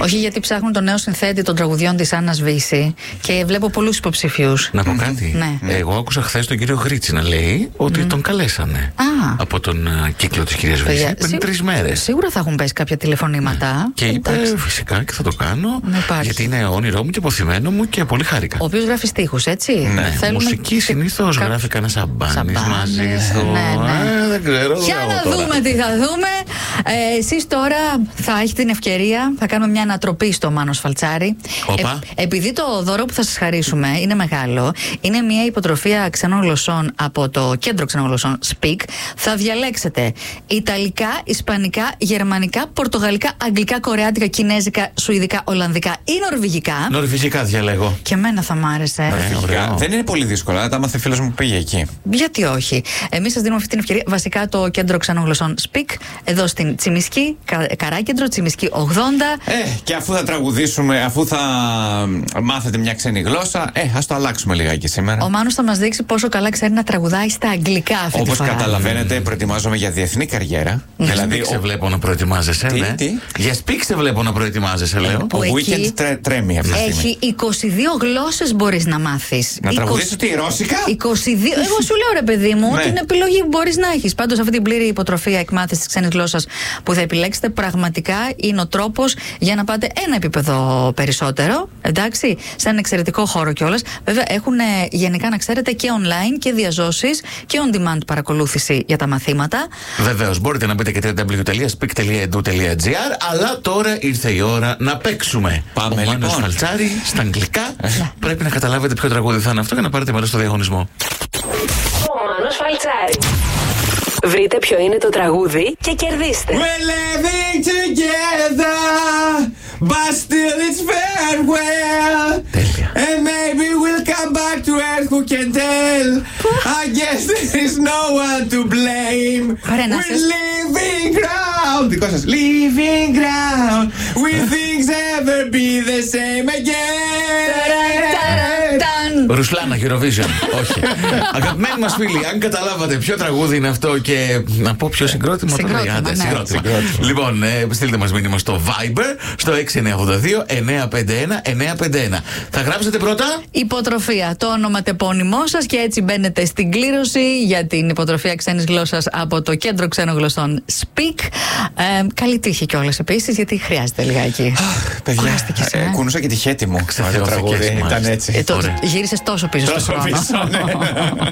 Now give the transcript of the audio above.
Όχι, γιατί ψάχνουν τον νέο συνθέτη των τραγουδιών της Άννας Βύση και βλέπω πολλούς υποψηφίους. Να πω κάτι. Ναι. Εγώ άκουσα χθες τον κύριο Γρίτσι να λέει ότι τον καλέσανε από τον κύκλο της κυρίας Βύση πριν 3 μέρες. Σίγουρα θα έχουν πέσει κάποια τηλεφωνήματα. Και είπε φυσικά και θα το κάνω. Γιατί είναι όνειρό μου και αποθυμένο μου και πολύ χάρηκα. Ο οποίος γράφει στίχους, έτσι. Ναι. Μουσική συνήθως γράφει κανένα Σαμπάνης μαζί του. Δεν ξέρω. Για να δούμε τι θα δούμε. Εσείς τώρα θα έχετε την ευκαιρία, θα κάνουμε μια ανατροπή στο Μάνο Σφαλτσάρη. Επειδή το δώρο που θα σας χαρίσουμε είναι μεγάλο, είναι μια υποτροφία ξενών γλωσσών από το κέντρο ξενών γλωσσών Speak. Θα διαλέξετε Ιταλικά, Ισπανικά, Γερμανικά, Πορτογαλικά, Αγγλικά, Κορεάτικα, Κινέζικα, Σουηδικά, Ολλανδικά ή Νορβηγικά. Νορβηγικά διαλέγω. Και εμένα θα μ' άρεσε. Δεν είναι πολύ δύσκολο, αλλά τα μάθε φίλος μου που πήγε εκεί. Γιατί όχι. Εμείς σας δίνουμε αυτή την ευκαιρία. Βασικά το κέντρο ξενών γλωσσών Speak, εδώ στην Τσιμισκή, Καράκεντρο, Τσιμισκή 80. Και αφού θα τραγουδήσουμε, αφού θα μάθετε μια ξένη γλώσσα, ας το αλλάξουμε λιγάκι σήμερα. Ο Μάνος θα μας δείξει πόσο καλά ξέρει να τραγουδάει στα αγγλικά αυτή τη φορά. Όπως καταλαβαίνετε, προετοιμάζομαι για διεθνή καριέρα. Δηλαδή, σε βλέπω να προετοιμάζεσαι. Τι? Για Speak σε βλέπω να προετοιμάζεσαι, λέω. Το weekend τρέμει αυτή τη στιγμή. Έχει 22 γλώσσες μπορείς να μάθεις. Να τραγουδήσω τι, ρώσικα? 22. Εγώ σου λέω, ρε παιδί μου, την επιλογή που μπορείς να έχεις. Πάντως, αυτή την πλήρη υποτροφία εκμάθησης της ξένης γλώσσας που θα επιλέξετε, πραγματικά είναι ο τρόπος για να πάτε ένα επίπεδο περισσότερο. Εντάξει, σε έναν εξαιρετικό χώρο κιόλας. Βέβαια, έχουν γενικά, να ξέρετε, και online και διαζώσεις και on demand παρακολούθηση για τα μαθήματα. Βεβαίως, μπορείτε να μπείτε και www.speak.edu.gr, αλλά τώρα ήρθε η ώρα να παίξουμε. Πάμε ο Μάνος Σφαλτσάρη στα αγγλικά. Πρέπει να καταλάβετε ποιο τραγούδι θα είναι αυτό για να πάρετε μέρος στο διαγωνισμό. Ο Μάνος Σφαλτσάρη. Βρείτε ποιο είναι το τραγούδι και κερδίστε. We're living together, but still it's farewell. Τέλεια. And maybe we'll come back to earth, who can tell. I guess there is no one to blame. We're leaving ground. Δικό σας. Leaving ground. Will things ever be the same again? Ρουσλάνα, Eurovision. Όχι. Αγαπημένοι μας φίλοι, αν καταλάβατε ποιο τραγούδι είναι αυτό και να πω ποιο συγκρότημα. Συγκρότημα. Λοιπόν, στείλτε μας μήνυμα στο Viber στο 6982-951-951. Θα γράψετε πρώτα υποτροφία, το ονοματεπώνυμό σας, και έτσι μπαίνετε στην κλήρωση για την υποτροφία ξένης γλώσσας από το κέντρο ξένων γλωσσών Speak. Καλή τύχη κιόλας επίσης, γιατί χρειάζεται λιγάκι. Παιδιά, κούνουσα και τη χέτη μου. Το τραγούδι ήταν έτσι. Γύρισες τόσο πίσω στο χρόνο.